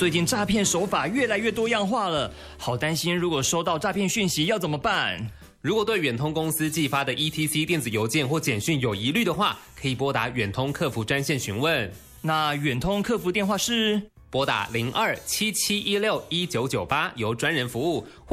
最近诈骗手法越来越多样化了，好担心如果收到诈骗讯息要怎么办？ 如果对远通公司寄发的 ETC 电子邮件或简讯有疑虑的话，可以拨打远通客服专线询问。 那远通客服电话是？ 拨打02-7716-1998，由专人服务。